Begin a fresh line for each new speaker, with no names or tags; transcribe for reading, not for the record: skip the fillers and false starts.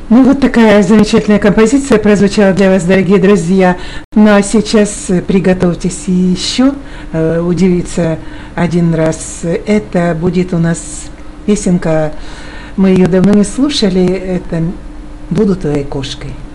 Ну, вот такая замечательная композиция прозвучала для вас, дорогие друзья. Ну, а сейчас приготовьтесь еще удивиться один раз. Это будет у нас песенка, мы ее давно не слушали, это «Буду твоей кошкой».